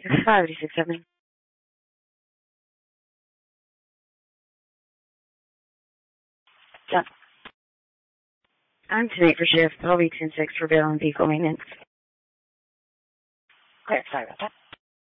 567. Done. I'm 10-8 for shift. I'll be 10-6 for bail and vehicle maintenance. Clear. Sorry about that.